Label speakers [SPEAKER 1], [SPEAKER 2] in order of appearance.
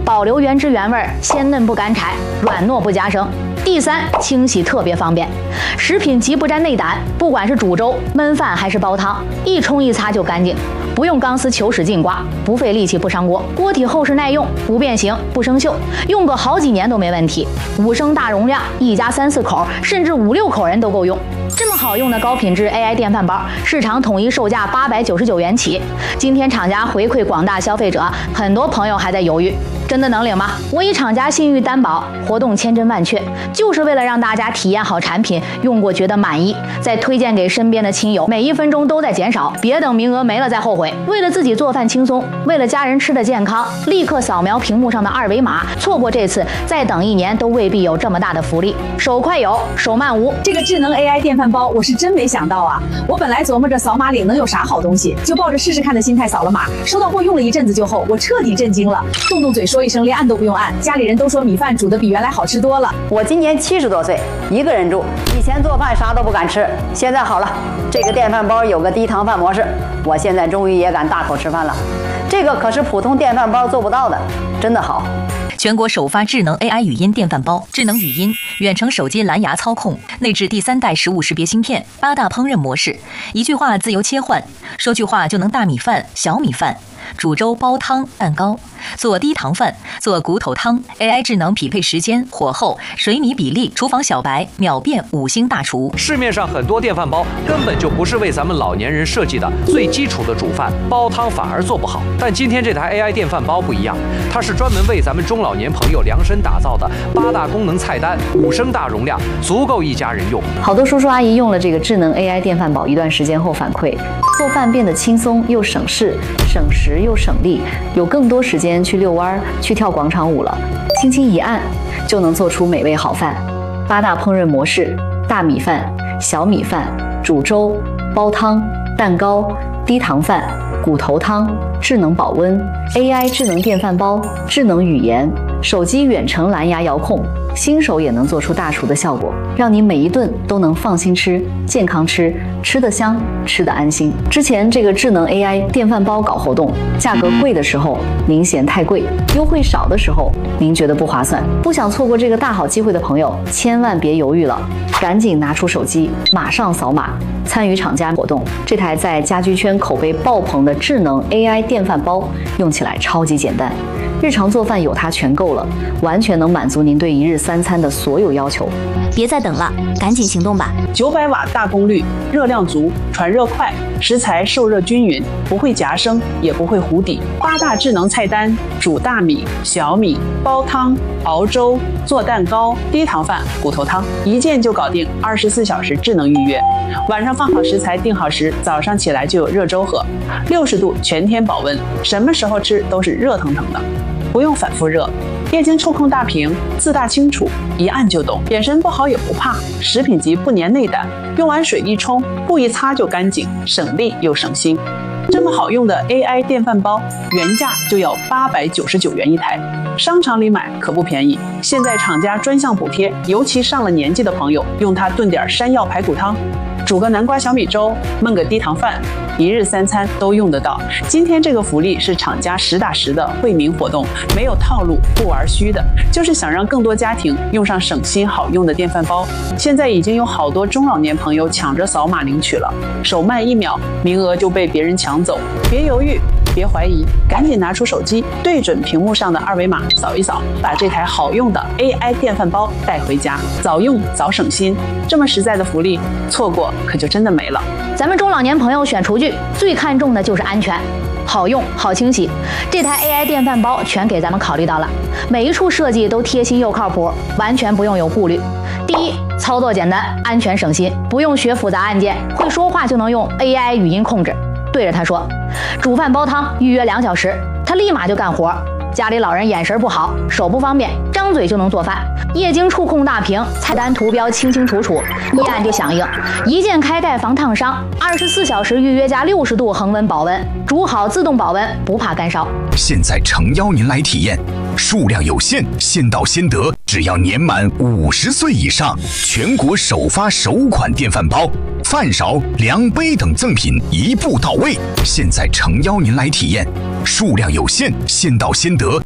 [SPEAKER 1] 保留原汁原味，鲜嫩不干柴，软糯不夹生。第三，清洗特别方便，食品级不沾内胆，不管是煮粥、焖饭还是煲汤，一冲一擦就干净，不用钢丝球使劲刮，不费力气不伤锅，锅体厚实耐用，不变形不生锈，用个好几年都没问题。5升大容量，一家3、4口，甚至5、6口人都够用。这么好用的高品质 AI 电饭煲，市场统一售价899元起。今天厂家回馈广大消费者，很多朋友还在犹豫，真的能领吗？我以厂家信誉担保，活动千真万确，就是为了让大家体验好产品，用过觉得满意，再推荐给身边的亲友，每1分钟都在减少，别等名额没了再后悔。为了自己做饭轻松，为了家人吃的健康，立刻扫描屏幕上的2维码，错过这次，再等1年都未必有这么大的福利。手快有，手慢无。
[SPEAKER 2] 这个智能 AI 电饭煲，我是真没想到啊！我本来琢磨着扫码领能有啥好东西，就抱着试试看的心态扫了码，收到货用了一阵子就后，我彻底震惊了，动嘴说一声，连按都不用按，家里人都说米饭煮的比原来好吃多了。
[SPEAKER 3] 我今年70多岁，一个人住，以前做饭啥都不敢吃，现在好了，这个电饭煲有个低糖饭模式，我现在终于也敢大口吃饭了。这个可是普通电饭煲做不到的，真的好。
[SPEAKER 4] 全国首发智能 AI 语音电饭煲，智能语音、远程手机蓝牙操控，内置第3代食物识别芯片，8大烹饪模式，一句话自由切换，说句话就能大米饭、小米饭。煮粥、煲汤、蛋糕，做低糖饭，做骨头汤 ，AI 智能匹配时间、火候、水米比例，厨房小白秒变5星大厨。
[SPEAKER 5] 市面上很多电饭煲根本就不是为咱们老年人设计的，最基础的煮饭、煲汤反而做不好。但今天这台 AI 电饭煲不一样，它是专门为咱们中老年朋友量身打造的8大功能菜单，5升大容量，足够一家人用。
[SPEAKER 6] 好多叔叔阿姨用了这个智能 AI 电饭煲一段时间后反馈，做饭变得轻松又省事，省时又省力，有更多时间去遛弯、去跳广场舞了。轻轻一按，就能做出美味好饭。8大烹饪模式：大米饭、小米饭、煮粥、煲汤、蛋糕、低糖饭、骨头汤、智能保温、AI 智能电饭煲、智能语言、手机远程蓝牙遥控，新手也能做出大厨的效果，让你每一顿都能放心吃、健康吃，吃得香，吃得安心。之前这个智能 AI 电饭煲搞活动，价格贵的时候您嫌太贵，优惠少的时候您觉得不划算，不想错过这个大好机会的朋友，千万别犹豫了，赶紧拿出手机，马上扫码参与厂家活动。这台在家居圈口碑爆棚的智能 AI 电饭煲，用起来超级简单，日常做饭有它全够了，完全能满足您对1日3餐的所有要求。
[SPEAKER 7] 别再等了，赶紧行动吧
[SPEAKER 2] ！900瓦大功率，热量足，传热快，食材受热均匀，不会夹生，也不会糊底。8大智能菜单：煮大米、小米、煲汤、熬粥、做蛋糕、低糖饭、骨头汤，一键就搞定，24小时智能预约。晚上放好食材，定好时，早上起来就有热粥喝，60度全天保温，什么时候吃都是热腾腾的，不用反复热。液晶触控大屏，自大清楚，一按就懂。眼神不好也不怕，食品级不粘内胆，用完水一冲，布一擦就干净，省力又省心。这么好用的 AI 电饭煲，原价就要899元一台，商场里买可不便宜。现在厂家专项补贴，尤其上了年纪的朋友，用它炖点山药排骨汤，煮个南瓜小米粥，焖个低糖饭，1日3餐都用得到。今天这个福利是厂家实打实的惠民活动，没有套路，不玩虚的，就是想让更多家庭用上省心好用的电饭煲。现在已经有好多中老年朋友抢着扫码领取了，手慢1秒，名额就被别人抢走。别犹豫，别怀疑，赶紧拿出手机，对准屏幕上的2维码扫一扫，把这台好用的 AI 电饭煲带回家，早用早省心。这么实在的福利，错过可就真的没了。
[SPEAKER 1] 咱们中老年朋友选厨具最看重的就是安全，好用好清洗，这台 AI 电饭煲全给咱们考虑到了，每一处设计都贴心又靠谱，完全不用有顾虑。第一，操作简单，安全省心，不用学复杂按键，会说话就能用 AI 语音控制，对着它说煮饭煲汤预约2小时，它立马就干活。家里老人眼神不好，手不方便，张嘴就能做饭。液晶触控大屏，菜单图标清清楚楚，一按就响应，一键开盖防烫伤，24小时预约加60度恒温保温，煮好自动保温，不怕干烧。
[SPEAKER 8] 现在诚邀您来体验，数量有限，先到先得，只要年满50岁以上，全国首发首款电饭煲。饭勺、量杯等赠品一步到位，现在诚邀您来体验，数量有限，先到先得，